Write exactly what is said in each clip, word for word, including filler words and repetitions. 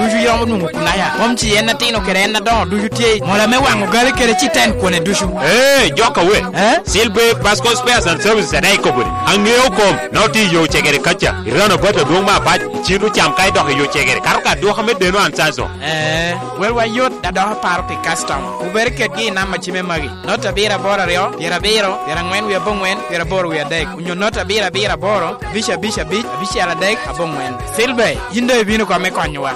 duju yomo nungu kunaya momchi ena tino kere ena don duju tie mola me wango gari kere chiten kone duju eh joka we eh Silbe Basco Spares and Services and Ecobody angeo kom nauti yo chegere kacha irano bota do ma ba chiru cham kai do yo chegere karuka do xame de no ansaso eh wel wa yot da do party custom uberke gi na machime magi nota bira bora ryo bira biro bira ngwen wi bongwen bira boro wi dek unyo nota bira bira boro bisha bisha bich bisha ala dek abongwen Silbe yinde binu ko me konywa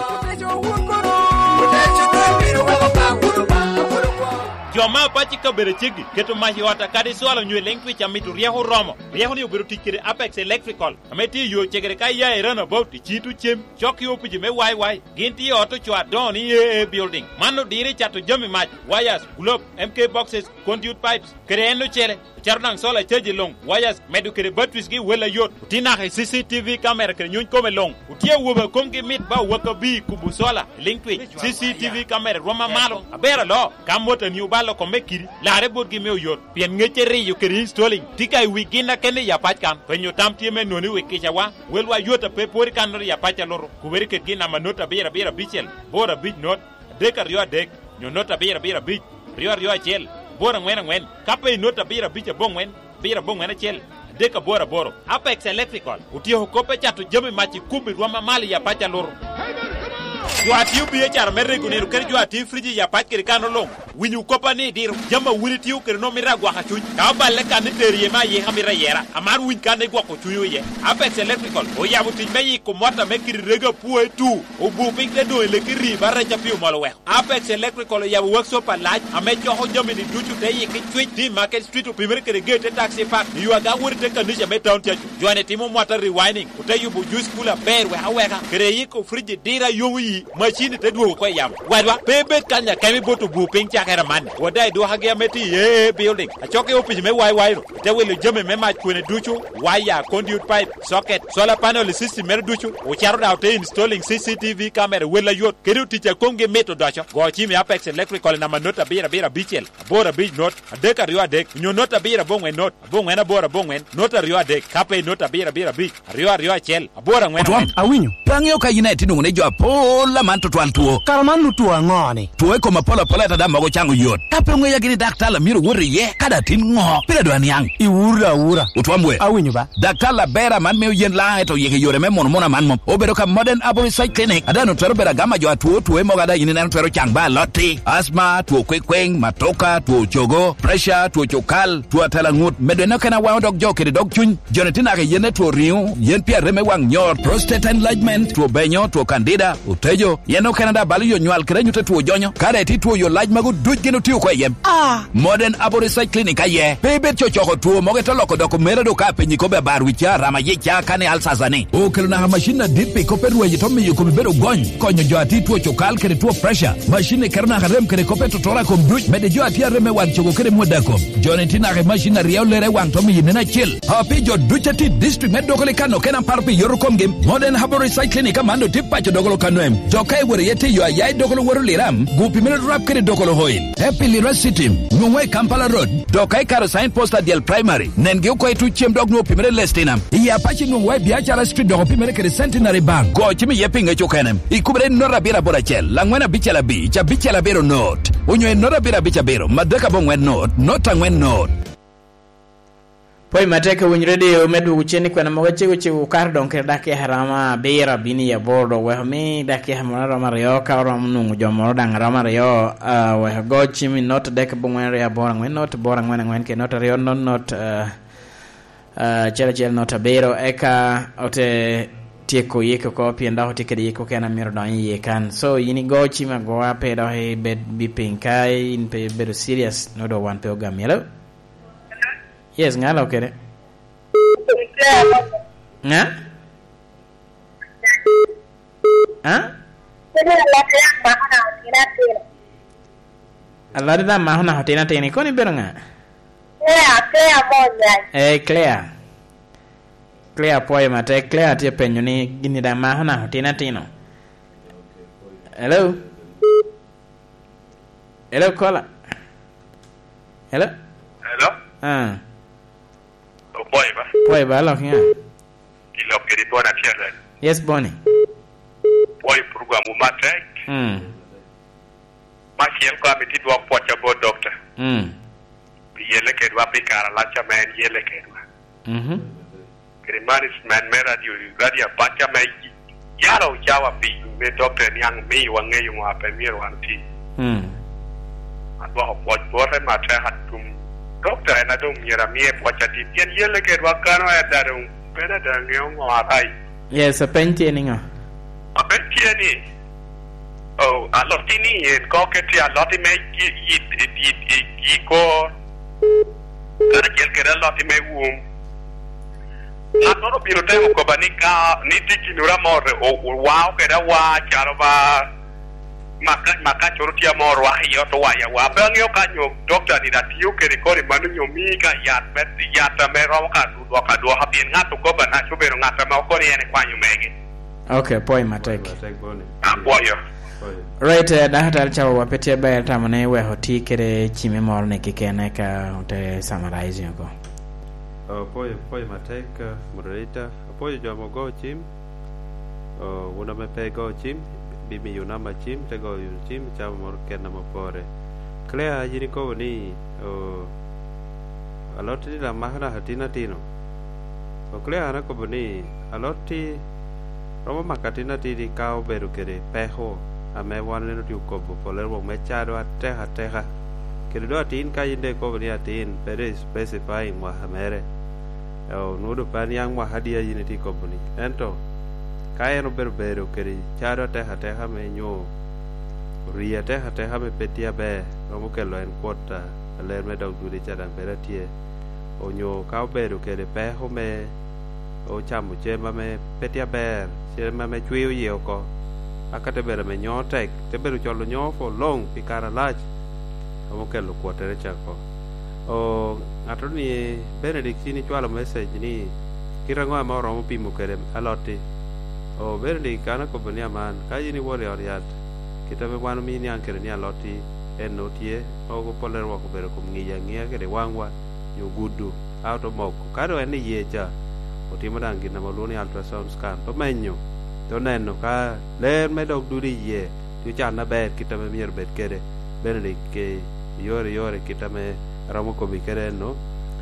Joma pachi ka bere chigi keto mahi wata kadi swala nywe lengwi cha mitu rieho romo rieho ni ubiru tikiri Apex Electrical ameti yo chegere kai ya erana bauti chitu chem choki opiji me wai wai ginti auto chwa doni e building mano dire chato jami mach wires globe M K boxes conduit pipes kreeno chere charnang sola cheji long wires medu kere batwis gi wela yot tina he C C T V camera kere nyun kome long utie woba komgi mit ba waka bi kubu sola linkwi C C T V camera roma malo abera lo kamota ni ubalo komekiri lare bodgi me yot pien ngechere yo kere installing tika wigina kene ya pachkan penyo tamtie me noni wekisha wa welwa yota pe pori kanor ya pacha loro kuberi ke gina manota bera bera bichel bora big not deka rio dek nyo nota bera bera bich rio rio chel bora ngwen ngwen kape nota bira bicha bongwen bira bongwen chel deka bora boro Apex Electrical utio kope chatu jami machi kumbi rwama mali ya pacha loro Juati ubi echar merre kuneru kere juati friji ya pach kere kano long winyu kopa ni dir jama wuli tiu kere no mira gwa kachuny kaba leka ni terie ma ye hamira yera amar win kane gwa kachuny ye Apex Electrical o yabu tijme yi kumota mekiri rega puwe tu o buping de do ele kiri barra chapiu malo wek Apex Electrical o yabu workshop a laj ame choho jami ni duchu te yi kichwich di Market Street o pimere kere gate taxi park yu aga wuri te kanisha me town chachu juane timu mwata rewinding ute yubu juice cooler bear we haweka kere yi ko friji dira yungu yi machine te duo ko yam wadwa bebe kanya kemi botu buping chakera man wadai do hage meti ye building achoke opiji me wai wai te wele jame me ma kwene duchu wire conduit pipe socket solar panel system mer duchu o charo da te installing C C T V camera wela yot kedu ticha konge meto dacho go chimi Apex Electrical na manota bira bira bichel bora big not adeka rio adek nyo nota bira bongwen not bongwen bora bongwen nota rio adek kape nota bira bira bich rio rio chel bora ngwen awinyo bangyo ka United nungune jo pola manto twal tuo karamanu tuo ngoni tuo ko mapola pola ta dama go chango yot kape ngwe ya gini daktala miro wori ye kada tin ngo pira do anyang iwura ura utwamwe awinyo ba daktala bera man me yen la eto yeke yore me mon mona man mom obero ka Modern Aboricide Clinic adano twero bera gama jo tuo tuo mo gada yini nan twero chang ba loti asma tuo kwekweng matoka tuo chogo pressure tuo chokal tuo tala ngut medeno kana wa dog jo kede dog chun jonetina ke yene tuo riu yen pia reme wang nyor prostate enlargement tuo benyo tuo candida utejo yeno Canada bali yo nywal kre nyute tuo jonyo kare ti tuo yo laj mago duj gino tiyo kwa yem ah Modern Aboricide Clinic aye bebe chochoko tuo moge toloko doko mere do ka penyi kobe barwicha rama yicha kane alsazani o kelo na machine dipi kope ruwe tomi yuko bibero gony konyo jo ati tuo chokal kere tuo pressure machine kerna harem kere kope totora kom duj mede jo ati reme wan chogo kere modakom jonetina ke machine riau lere wan tomi yinena chill hapi jo duj ati district medo kole kano kena parpi yorokom gem Modern Aboricide Clinic amando tipa cho dogolo kanoem jokai wore yete yo ayai dogolo woro liram gupi mele rap kere dogolo hoil happy lira sitim nyungwe Kampala Road dokai karo sign posta dial primary nenge uko itu chem dog no pimere lestinam iya pachi nyungwe biachara street dogo pimere kere centenary bank go chimi yepinga chokenem ikubere nora bira bora chel langwena bichala bi cha bichala bero not unywe nora bira bicha bero madaka bongwen not not angwen not Poi mateka win radio medu ucheni kwa na mwache uche ukar donke dake harama beira bini ya bordo wehmi dake hamara rama rio ka ram nungu jomoro dang rama rio uh, weh go chimi not deke bongwen ria borang wen not borang wen ngwen ke not rio not not uh, uh, chela chela not bero eka ote tieko yeko ko pienda hote kede yeko kana miro don yekan so yini go chima go ape do he bed bi pinkai in pe bedo serious no do one pe ogamelo. Yes, ngalo kere. Nga? Ha? Allah dah mahuna hotina tini kau ni beranga? Clear, clear moja. Eh, clear. Clear poy mate clear dia penyu ni gini dah mahuna hotina tino. Hello. Hello kola. Hello. Hello. Ah. Boy ba? Boy ba lo kya? Ilo kiri bona tiada. Yes Bonnie. Boy purgo gwa mu matek mm ma chiel kwa mi tidwa pocha bo doctor mm yele ke dwa pikara la chamen yele ke dwa mhm krimanis man me radio radio pacha me yaro chawa pi me doctor nyang mi wa nge yung ape mi wan ti mm adwa poch bo re ma tra hatum doctor na dum yera mi pocha ti yen yele ke dwa kano ya darum pena da nge ngo atai yes a penti ninga a penti ni oh a lot ni en ko ke ti a lot me ki i i i ko kada kel ke lot me wum na todo biro tengo ko banika ni tiki nura more o wow ke da wa charba maka maka chorutia more wa yo to wa ya wa bang yo ka nyo doctor ni da tiu ke ri ko ri manu nyo mi ka ya bet ya ta me ro ka du do ka do ha bien ngato ko bana chubero ngata ma ko ni ene kwa nyo mege okay poi matek apoyo right uh, da hatal chawa wapetia ba tamane we hoti kere chime mor ne kikene ka te summarize ko uh, poi poi matek uh, moderator poi jomo go chim uh, una me pe go chim bimi yuna ma chim te go yun chim chawa mor ken na mapore clear yini ko ni uh, aloti la mahana hatina tino o clear na ko boni aloti romo makatina ti di kao beru kere peho ame wan le no tiu ko po le bo me cha do te ha te ha kere do tin ka yinde ko boni atin pere specify wa hamere o no do pan yang wa hadia yine ti ko boni ento ka eno beru beru kere cha do te ha te ha me nyo ria te ha te ha me petia be romo ke lo en kota le me do du di cha dan bere tie o nyo ka beru kere peho me o chamu che ma me petia ber che ma me chwiu yeo ko akate bere me nyotek te beru cholo nyo fo long pikara lach amo ke lo kuotere chako o ngato ni Benedict ni chwalo message ni kirango ma romo pimo kere aloti o Benedict kana ko bania man ka yini wori oriat kita be wanu mi ni ankere ni aloti en notie o ko polero ko bere ko ngiya ngiya kere wangwa yo gudu auto moko kado en ye cha otimo dangi na maluni ultrasound scan to menyo to neno ka ler me dog duri ye tu chan na ber kita me mier bet kere Benedict ke yore yore kita me ramo ko bi kere no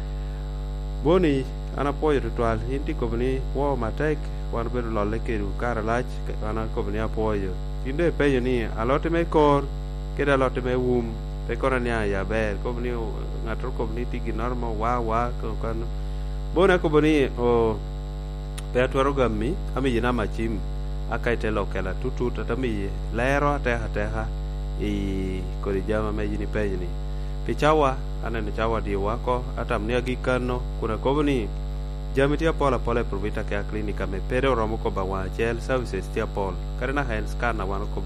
boni ana poyo ritual inti ko ni wo matek wan beru lolle keru kara lach ana ko ni apoyo inde peyo ni alote me kor keda alote me wum pe korania ya ber ko ni ngatro ko ni tigi normal wa wa ko kan bona ko boni o pe atwaro gammi ami yina machim akaite lokela tutu tatami lero teha teha i korijama mejini pejini pichawa anene chawa di wako atamnia gikano kuna kobni jamitia pola pola provita ke klinika me pero romo ko bawa gel services tia pol karena hands kana wano ko